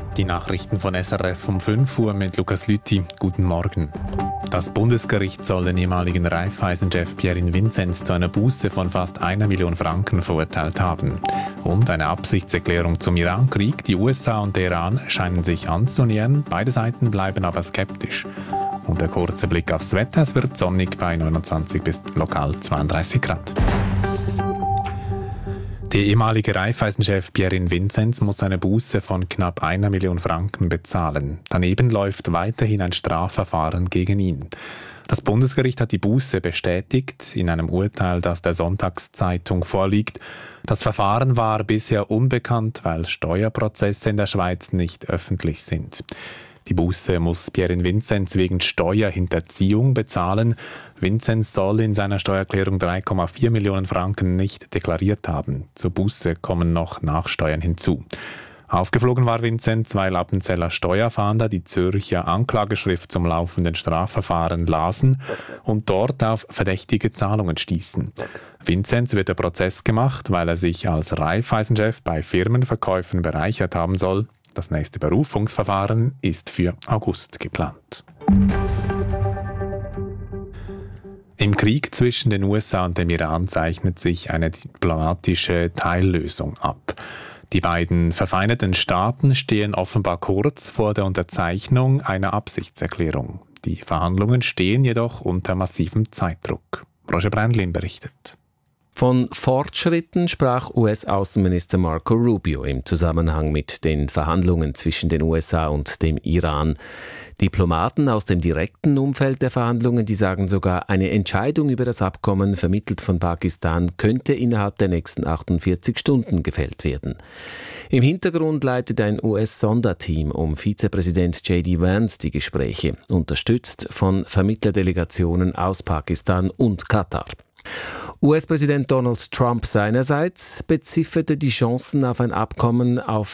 Die Nachrichten von SRF um 5 Uhr mit Lukas Lüthi. Guten Morgen. Das Bundesgericht soll den ehemaligen Raiffeisen-Chef Pierin Vinzenz zu einer Buße von fast 1 Million Franken verurteilt haben. Und eine Absichtserklärung zum Irankrieg. Die USA und der Iran scheinen sich anzunähern. Beide Seiten bleiben aber skeptisch. Und der kurze Blick aufs Wetter. Es wird sonnig bei 29 bis lokal 32 Grad. Der ehemalige Raiffeisen-Chef Pierin Vinzenz muss eine Buße von knapp 1 Million Franken bezahlen. Daneben läuft weiterhin ein Strafverfahren gegen ihn. Das Bundesgericht hat die Buße bestätigt in einem Urteil, das der Sonntagszeitung vorliegt. Das Verfahren war bisher unbekannt, weil Steuerprozesse in der Schweiz nicht öffentlich sind. Die Buße muss Pierin Vinzenz wegen Steuerhinterziehung bezahlen. Vinzenz soll in seiner Steuererklärung 3,4 Millionen Franken nicht deklariert haben. Zur Buße kommen noch Nachsteuern hinzu. Aufgeflogen war Vinzenz, weil Appenzeller Steuerfahnder die Zürcher Anklageschrift zum laufenden Strafverfahren lasen und dort auf verdächtige Zahlungen stießen. Vinzenz wird der Prozess gemacht, weil er sich als Raiffeisen-Chef bei Firmenverkäufen bereichert haben soll. Das nächste Berufungsverfahren ist für August geplant. Im Krieg zwischen den USA und dem Iran zeichnet sich eine diplomatische Teillösung ab. Die beiden verfeindeten Staaten stehen offenbar kurz vor der Unterzeichnung einer Absichtserklärung. Die Verhandlungen stehen jedoch unter massivem Zeitdruck. Roger Brändlin berichtet. Von Fortschritten sprach US-Außenminister Marco Rubio im Zusammenhang mit den Verhandlungen zwischen den USA und dem Iran. Diplomaten aus dem direkten Umfeld der Verhandlungen, die sagen sogar, eine Entscheidung über das Abkommen, vermittelt von Pakistan, könnte innerhalb der nächsten 48 Stunden gefällt werden. Im Hintergrund leitet ein US-Sonderteam um Vizepräsident J.D. Vance die Gespräche, unterstützt von Vermittlerdelegationen aus Pakistan und Katar. US-Präsident Donald Trump seinerseits bezifferte die Chancen auf ein Abkommen auf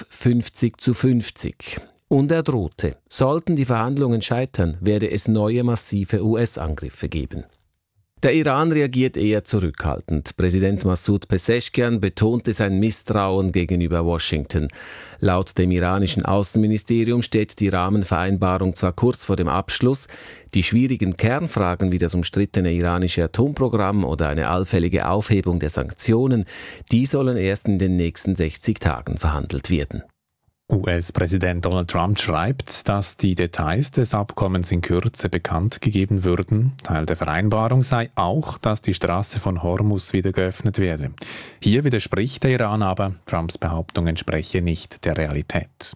50-50. Und er drohte, sollten die Verhandlungen scheitern, werde es neue massive US-Angriffe geben. Der Iran reagiert eher zurückhaltend. Präsident Massoud Pezeshkian betonte sein Misstrauen gegenüber Washington. Laut dem iranischen Außenministerium steht die Rahmenvereinbarung zwar kurz vor dem Abschluss, die schwierigen Kernfragen wie das umstrittene iranische Atomprogramm oder eine allfällige Aufhebung der Sanktionen, die sollen erst in den nächsten 60 Tagen verhandelt werden. US-Präsident Donald Trump schreibt, dass die Details des Abkommens in Kürze bekannt gegeben würden. Teil der Vereinbarung sei auch, dass die Straße von Hormuz wieder geöffnet werde. Hier widerspricht der Iran aber, Trumps Behauptung entspreche nicht der Realität.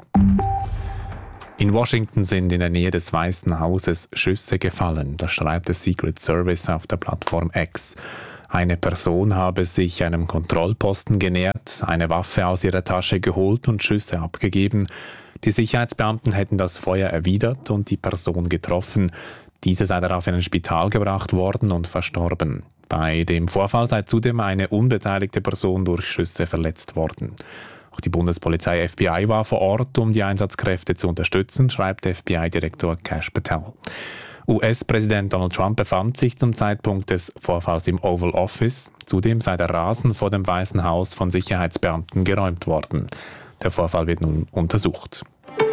In Washington sind in der Nähe des Weißen Hauses Schüsse gefallen. Das schreibt der Secret Service auf der Plattform X. Eine Person habe sich einem Kontrollposten genähert, eine Waffe aus ihrer Tasche geholt und Schüsse abgegeben. Die Sicherheitsbeamten hätten das Feuer erwidert und die Person getroffen. Diese sei darauf in ein Spital gebracht worden und verstorben. Bei dem Vorfall sei zudem eine unbeteiligte Person durch Schüsse verletzt worden. Auch die Bundespolizei FBI war vor Ort, um die Einsatzkräfte zu unterstützen, schreibt FBI-Direktor Kash Patel. US-Präsident Donald Trump befand sich zum Zeitpunkt des Vorfalls im Oval Office. Zudem sei der Rasen vor dem Weißen Haus von Sicherheitsbeamten geräumt worden. Der Vorfall wird nun untersucht.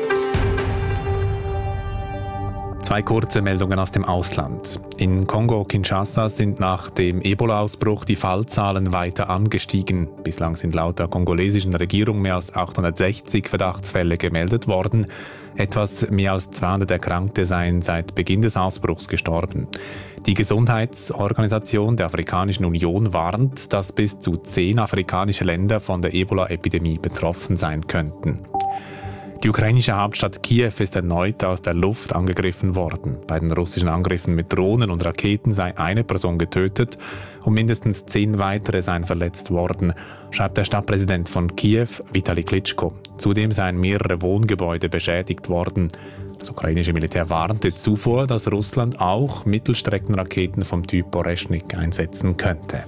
Zwei kurze Meldungen aus dem Ausland. In Kongo-Kinshasa sind nach dem Ebola-Ausbruch die Fallzahlen weiter angestiegen. Bislang sind laut der kongolesischen Regierung mehr als 860 Verdachtsfälle gemeldet worden. Etwas mehr als 200 Erkrankte seien seit Beginn des Ausbruchs gestorben. Die Gesundheitsorganisation der Afrikanischen Union warnt, dass bis zu 10 afrikanische Länder von der Ebola-Epidemie betroffen sein könnten. Die ukrainische Hauptstadt Kiew ist erneut aus der Luft angegriffen worden. Bei den russischen Angriffen mit Drohnen und Raketen sei eine Person getötet und mindestens 10 weitere seien verletzt worden, schreibt der Stadtpräsident von Kiew, Vitali Klitschko. Zudem seien mehrere Wohngebäude beschädigt worden. Das ukrainische Militär warnte zuvor, dass Russland auch Mittelstreckenraketen vom Typ Oreschnik einsetzen könnte.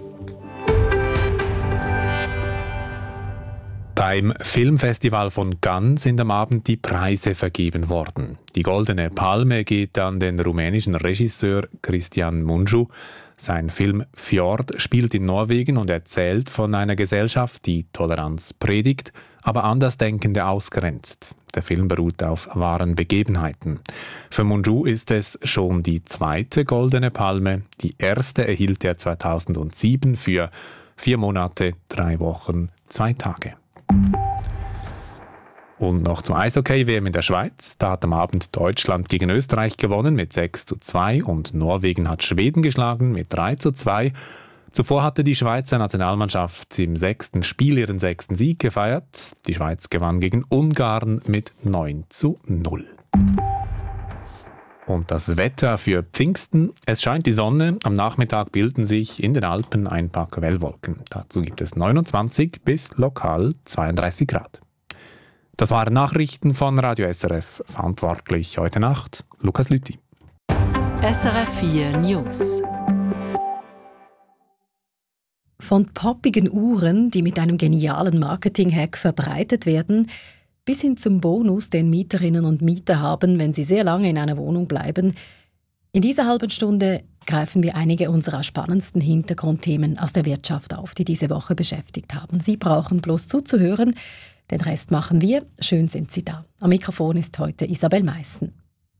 Beim Filmfestival von Cannes sind am Abend die Preise vergeben worden. Die Goldene Palme geht an den rumänischen Regisseur Cristian Mungiu. Sein Film Fjord spielt in Norwegen und erzählt von einer Gesellschaft, die Toleranz predigt, aber Andersdenkende ausgrenzt. Der Film beruht auf wahren Begebenheiten. Für Munju ist es schon die zweite Goldene Palme. Die erste erhielt er 2007 für 4 Monate, 3 Wochen, 2 Tage. Und noch zum Eishockey-WM in der Schweiz. Da hat am Abend Deutschland gegen Österreich gewonnen mit 6:2 und Norwegen hat Schweden geschlagen mit 3:2. Zuvor hatte die Schweizer Nationalmannschaft im 6. Spiel ihren 6. Sieg gefeiert. Die Schweiz gewann gegen Ungarn mit 9:0. Und das Wetter für Pfingsten. Es scheint die Sonne. Am Nachmittag bilden sich in den Alpen ein paar Quellwolken. Dazu gibt es 29 bis lokal 32 Grad. Das waren Nachrichten von Radio SRF. Verantwortlich heute Nacht Lukas Lüthi. SRF 4 News. Von poppigen Uhren, die mit einem genialen Marketing-Hack verbreitet werden, bis hin zum Bonus, den Mieterinnen und Mieter haben, wenn sie sehr lange in einer Wohnung bleiben. In dieser halben Stunde greifen wir einige unserer spannendsten Hintergrundthemen aus der Wirtschaft auf, die diese Woche beschäftigt haben. Sie brauchen bloß zuzuhören. Den Rest machen wir. Schön sind Sie da. Am Mikrofon ist heute Isabel Meissen.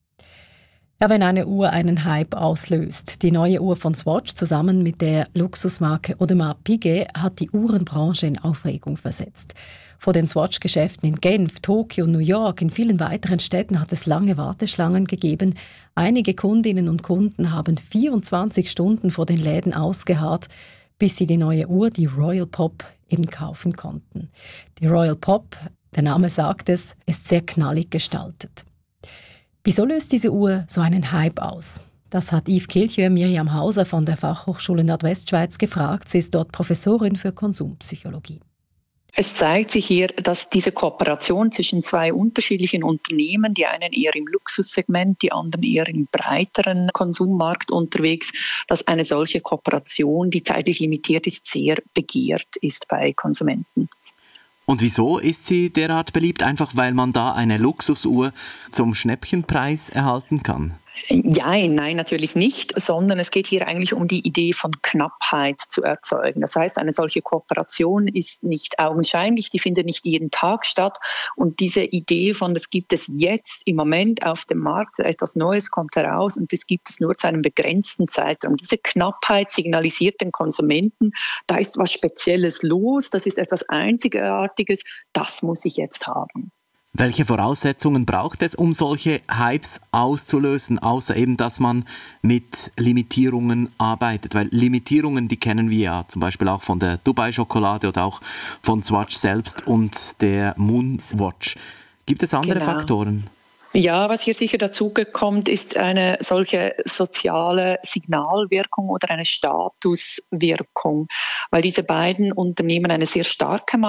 Ja, wenn eine Uhr einen Hype auslöst. Die neue Uhr von Swatch zusammen mit der Luxusmarke Audemars Piguet hat die Uhrenbranche in Aufregung versetzt. Vor den Swatch-Geschäften in Genf, Tokio, New York, in vielen weiteren Städten hat es lange Warteschlangen gegeben. Einige Kundinnen und Kunden haben 24 Stunden vor den Läden ausgeharrt, bis sie die neue Uhr, die Royal Pop, eben kaufen konnten. Die Royal Pop, der Name sagt es, ist sehr knallig gestaltet. Wieso löst diese Uhr so einen Hype aus? Das hat Yves Kilchör Miriam Hauser von der Fachhochschule Nordwestschweiz gefragt. Sie ist dort Professorin für Konsumpsychologie. Es zeigt sich hier, dass diese Kooperation zwischen 2 unterschiedlichen Unternehmen, die einen eher im Luxussegment, die anderen eher im breiteren Konsummarkt unterwegs, dass eine solche Kooperation, die zeitlich limitiert ist, sehr begehrt ist bei Konsumenten. Und wieso ist sie derart beliebt? Einfach weil man da eine Luxusuhr zum Schnäppchenpreis erhalten kann? Nein, natürlich nicht, sondern es geht hier eigentlich um die Idee von Knappheit zu erzeugen. Das heißt, eine solche Kooperation ist nicht augenscheinlich, die findet nicht jeden Tag statt. Und diese Idee von, das gibt es jetzt im Moment auf dem Markt, etwas Neues kommt heraus und das gibt es nur zu einem begrenzten Zeitraum. Diese Knappheit signalisiert den Konsumenten, da ist was Spezielles los, das ist etwas Einzigartiges, das muss ich jetzt haben. Welche Voraussetzungen braucht es, um solche Hypes auszulösen, außer eben, dass man mit Limitierungen arbeitet? Weil Limitierungen, die kennen wir ja, zum Beispiel auch von der Dubai-Schokolade oder auch von Swatch selbst und der Moonswatch. Gibt es andere Faktoren? Ja, was hier sicher dazu kommt, ist eine solche soziale Signalwirkung oder eine Statuswirkung, weil diese beiden Unternehmen eine sehr starke